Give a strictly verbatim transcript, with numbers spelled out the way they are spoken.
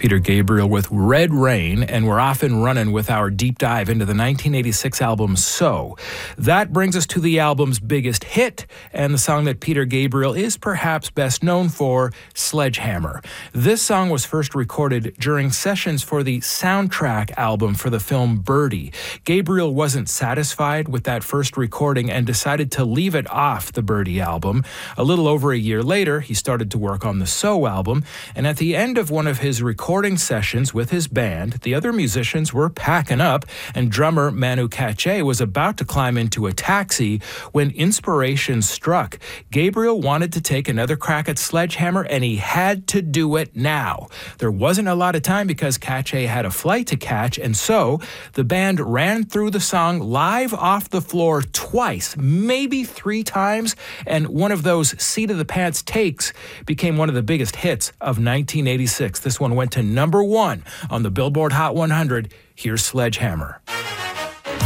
Peter Gabriel with Red Rain, and we're off and running with our deep dive into the nineteen eighty-six album So. That brings us to the album's biggest hit, and the song that Peter Gabriel is perhaps best known for, Sledgehammer. This song was first recorded during sessions for the soundtrack album for the film Birdie. Gabriel wasn't satisfied with that first recording and decided to leave it off the Birdie album. A little over a year later, he started to work on the So album, and at the end of one of his recording sessions with his band, the other musicians were packing up, and drummer Manu Katché was about to climb into a taxi when inspiration struck. Gabriel wanted to take another crack at Sledgehammer, and he had to do it now. There wasn't a lot of time because Katché had a flight to catch, and so the band ran through the song live off the floor twice, maybe three times, and one of those seat-of-the-pants takes became one of the biggest hits of nineteen eighty-six. This one went to number one on the Billboard Hot one hundred. Here's Sledgehammer.